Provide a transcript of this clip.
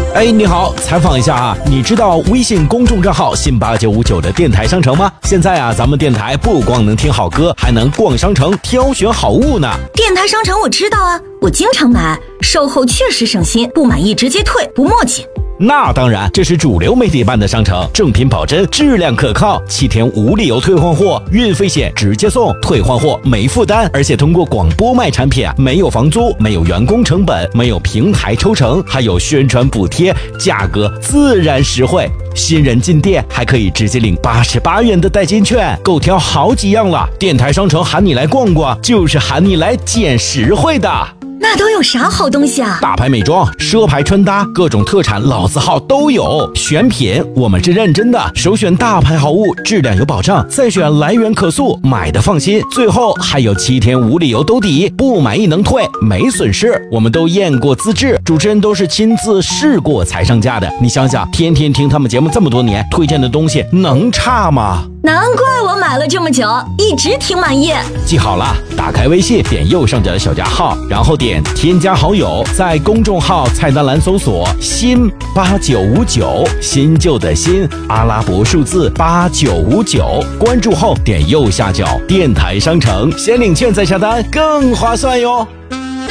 哎，你好，采访一下啊，你知道微信公众账号信8959的电台商城吗？现在啊，咱们电台不光能听好歌，还能逛商城挑选好物呢。 电台商城我知道啊，我经常买，售后确实省心，不满意直接退，不磨叽。 那当然，这是主流媒体办的商城，正品保真，质量可靠，7天无理由退换货，运费险直接送，退换货没负担，而且通过广播卖产品，没有房租，没有员工成本，没有平台抽成，还有宣传补贴，价格自然实惠。新人进店还可以直接领88元的代金券，够挑好几样了。电台商城喊你来逛逛，就是喊你来捡实惠的。 那都有啥好东西啊？ 大牌美妆、奢牌穿搭，各种特产老字号都有。选品我们是认真的，首选大牌好物，质量有保障，再选来源可溯，买的放心。最后还有7天无理由兜底，不满意能退，没损失。我们都验过资质，主持人都是亲自试过才上架的。你想想，天天听他们节目这么多年，推荐的东西能差吗？ 难怪我买了这么久，一直挺满意。 记好了，打开微信，点右上角的小加号，然后点添加好友，在公众号菜单栏搜索新8959，新旧的新，阿拉伯数字8959，关注后点右下角电台商城，先领券再下单更划算哟。